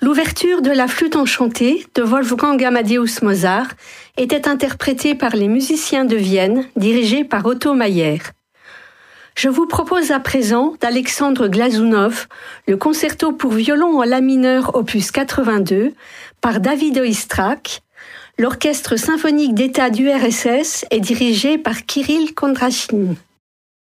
L'ouverture de la Flûte enchantée de Wolfgang Amadeus Mozart était interprétée par les musiciens de Vienne, dirigés par Otto Mayer. Je vous propose à présent d'Alexandre Glazunov le concerto pour violon en la mineur opus 82 par David Oistrakh. L'orchestre symphonique d'État d'URSS est dirigé par Kirill Kondrachny.